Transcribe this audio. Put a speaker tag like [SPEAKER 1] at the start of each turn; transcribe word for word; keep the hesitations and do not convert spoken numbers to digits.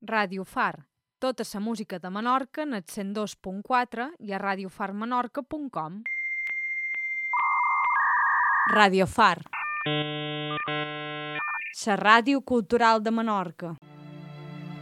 [SPEAKER 1] Ràdio Far. Tota la música de Menorca en el cent dos punt quatre i a radiofarmenorca punt com. Ràdio Far. La ràdio cultural de Menorca.